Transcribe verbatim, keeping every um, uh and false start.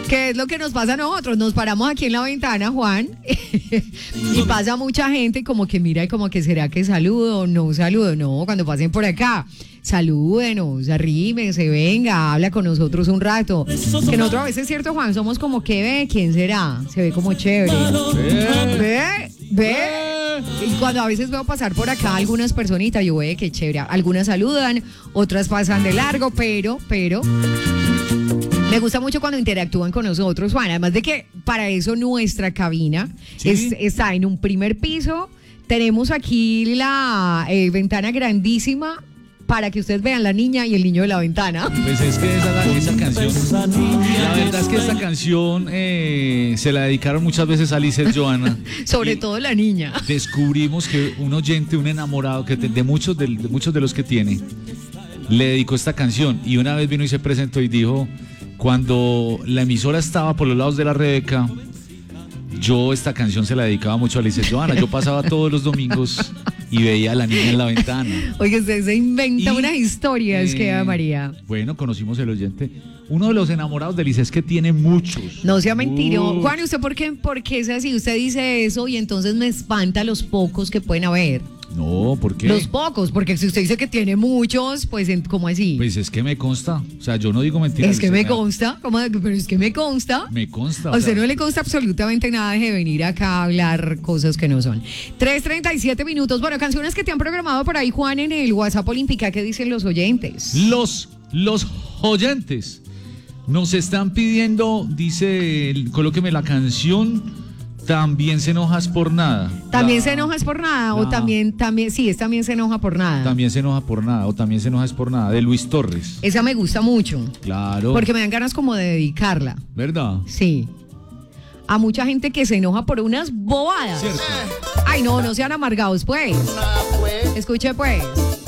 ¿Qué es lo que nos pasa a nosotros? Nos paramos aquí en la ventana, Juan, y pasa mucha gente como que mira y como que será que saludo o no saludo. No, cuando pasen por acá, salúdenos, arrímense, venga, habla con nosotros un rato. Que nosotros a veces, es cierto, Juan, somos como que ve, ¿quién será? Se ve como chévere. Ve, ve. Y cuando a veces veo pasar por acá algunas personitas, yo veo que chévere. Algunas saludan, otras pasan de largo, pero, pero... me gusta mucho cuando interactúan con nosotros, Juan. Además de que para eso nuestra cabina ¿sí? es, está en un primer piso. Tenemos aquí la eh, ventana grandísima para que ustedes vean la niña y el niño de la ventana. Pues es que esa, esa canción, la verdad es que esta canción eh, se la dedicaron muchas veces a Lizeth Joana. Sobre todo la niña. Descubrimos que un oyente, un enamorado que de, de, muchos, de, de muchos de los que tiene, le dedicó esta canción. Y una vez vino y se presentó y dijo... cuando la emisora estaba por los lados de la Rebeca, yo esta canción se la dedicaba mucho a Lizeth Joana. Yo pasaba todos los domingos y veía a la niña en la ventana. Oye, usted se inventa y, unas historias, eh, que María. Bueno, conocimos el oyente. Uno de los enamorados de Lizeth es que tiene muchos. No sea mentiroso. Juan, ¿usted por qué, por qué es así? Usted dice eso y entonces me espanta los pocos que pueden haber. No, ¿por qué? Los pocos, porque si usted dice que tiene muchos, pues, ¿cómo así? Pues es que me consta, o sea, yo no digo mentiras. Es que me consta, ¿cómo? Pero es que me consta. Me consta. A usted no le consta absolutamente nada de venir acá a hablar cosas que no son. tres treinta y siete minutos, bueno, canciones que te han programado por ahí, Juan, en el WhatsApp Olímpica, ¿qué dicen los oyentes? Los, los oyentes nos están pidiendo, dice, colóqueme la canción... También se enojas por nada. También la, se enojas por nada. La, o también, también, sí, es también se enoja por nada. También se enoja por nada. O también se enojas por nada. De Luis Torres. Esa me gusta mucho. Claro. Porque me dan ganas como de dedicarla. ¿Verdad? Sí. A mucha gente que se enoja por unas bobadas. Cierto. Ay, no, no sean amargados, pues. Escuche, pues.